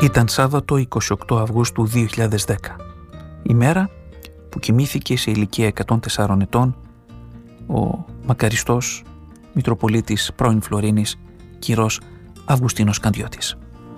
Ήταν Σάββατο 28 Αυγούστου 2010, ημέρα που κοιμήθηκε σε ηλικία 104 ετών ο μακαριστός Μητροπολίτης πρώην Φλωρίνης κυρός Αυγουστίνος Καντιώτης.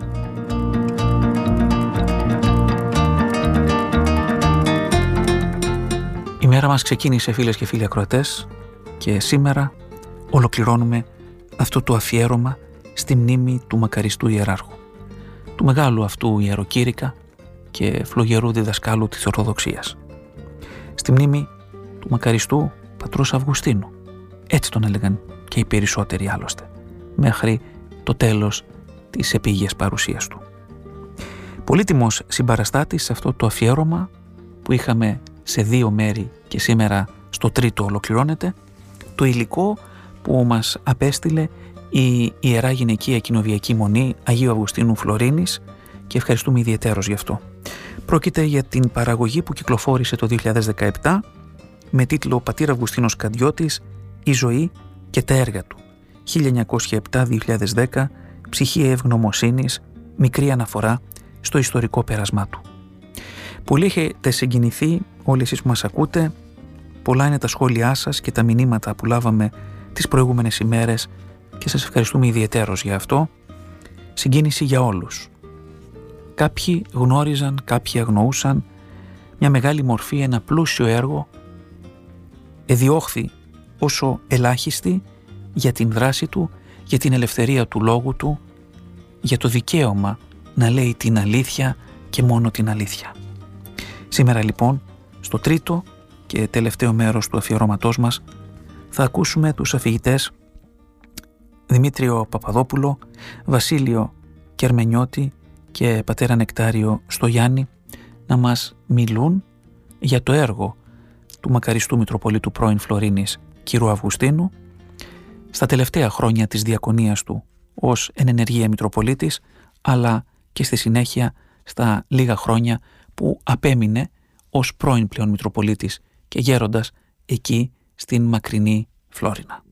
Η μέρα μας ξεκίνησε, φίλες και φίλοι ακροατές, και σήμερα ολοκληρώνουμε αυτό το αφιέρωμα στη μνήμη του μακαριστού ιεράρχου, του μεγάλου αυτού ιεροκήρυκα και φλογερού διδασκάλου της Ορθοδοξίας. Στη μνήμη του μακαριστού πατρός Αυγουστίνου, έτσι τον έλεγαν και οι περισσότεροι άλλωστε, μέχρι το τέλος της επίγειας παρουσίας του. Πολύτιμος συμπαραστάτης σε αυτό το αφιέρωμα που είχαμε σε 2 μέρη και σήμερα στο 3ο ολοκληρώνεται, το υλικό που μας απέστειλε η Ιερά Γυναικεία Κοινοβιακή Μονή Αγίου Αυγουστίνου Φλωρίνης και ευχαριστούμε ιδιαιτέρως γι' αυτό. Πρόκειται για την παραγωγή που κυκλοφόρησε το 2017 με τίτλο «Πατήρ Αυγουστίνος Καντιώτης, η ζωή και τα έργα του, 1907-2010, ψυχή ευγνωμοσύνης, μικρή αναφορά στο ιστορικό πέρασμά του». Πολύ έχετε συγκινηθεί όλοι εσείς που μας ακούτε, πολλά είναι τα σχόλιά σας και τα μηνύματα που λάβαμε τις προηγούμενες ημέρες και σας ευχαριστούμε ιδιαιτέρως για αυτό. Συγκίνηση για όλους. Κάποιοι γνώριζαν, κάποιοι αγνοούσαν μια μεγάλη μορφή, ένα πλούσιο έργο, εδιώχθη όσο ελάχιστη για την δράση του, για την ελευθερία του λόγου του, για το δικαίωμα να λέει την αλήθεια και μόνο την αλήθεια. Σήμερα λοιπόν, στο 3ο και τελευταίο μέρος του αφιερώματός μας, θα ακούσουμε τους αφηγητές Δημήτριο Παπαδόπουλο, Βασίλειο Κερμενιώτη και πατέρα Νεκτάριο Στογιάννη να μας μιλούν για το έργο του μακαριστού Μητροπολίτου πρώην Φλωρίνης κ. Αυγουστίνου στα τελευταία χρόνια της διακονίας του ως εν ενεργεία Μητροπολίτης, αλλά και στη συνέχεια στα λίγα χρόνια που απέμεινε ως πρώην πλέον Μητροπολίτης και γέροντας εκεί στην μακρινή Φλόρινα.